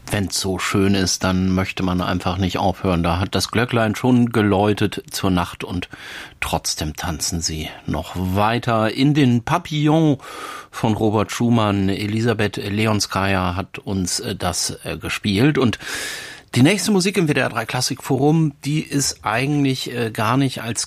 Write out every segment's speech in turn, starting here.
wenn's so schön ist, dann möchte man einfach nicht aufhören. Da hat das Glöcklein schon geläutet zur Nacht und trotzdem tanzen sie noch weiter in den Papillon von Robert Schumann. Elisabeth Leonskaya hat uns das gespielt und die nächste Musik im WDR 3 Klassikforum, die ist eigentlich gar nicht als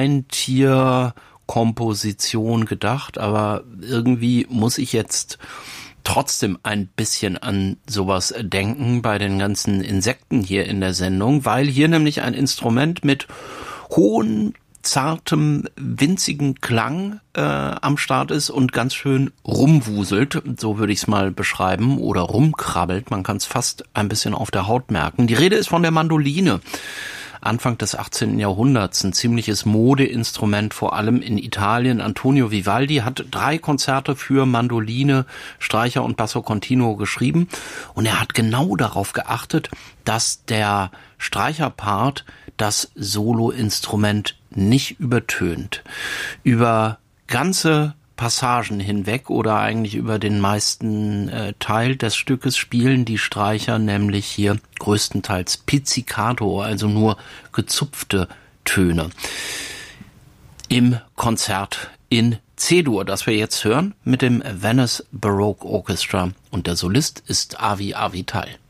Kleintierkomposition gedacht, aber irgendwie muss ich jetzt trotzdem ein bisschen an sowas denken bei den ganzen Insekten hier in der Sendung, weil hier nämlich ein Instrument mit hohen, zartem, winzigen Klang am Start ist und ganz schön rumwuselt, so würde ich es mal beschreiben, oder rumkrabbelt. Man kann es fast ein bisschen auf der Haut merken. Die Rede ist von der Mandoline. Anfang des 18. Jahrhunderts, ein ziemliches Modeinstrument, vor allem in Italien. Antonio Vivaldi hat 3 Konzerte für Mandoline, Streicher und Basso Continuo geschrieben und er hat genau darauf geachtet, dass der Streicherpart das Soloinstrument nicht übertönt. Über ganze Passagen hinweg oder eigentlich über den meisten Teil des Stückes spielen die Streicher nämlich hier größtenteils pizzicato, also nur gezupfte Töne. Im Konzert in C-Dur, das wir jetzt hören, mit dem Venice Baroque Orchestra und der Solist ist Avi Avital.